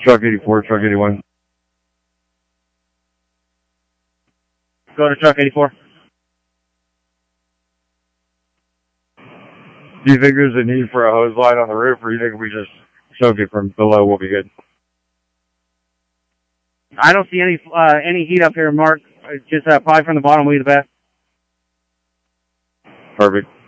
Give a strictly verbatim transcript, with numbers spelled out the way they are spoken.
Truck eighty-four, truck eighty-one. Go to truck eighty-four. Do you think there's a need for a hose line on the roof, or you think if we just choke it from below, we'll be good? I don't see any uh, any heat up here, Mark. Just uh, probably from the bottom will be the best. Perfect.